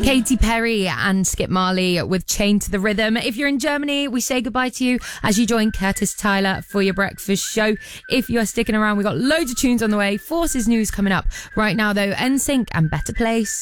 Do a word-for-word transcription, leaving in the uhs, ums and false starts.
Katy Perry and Skip Marley with Chained to the Rhythm. If you're in Germany, we say goodbye to you as you join Curtis Tyler for your breakfast show. If you're sticking around, we've got loads of tunes on the way. Forces news coming up. Right now, though, N Sync and Better Place.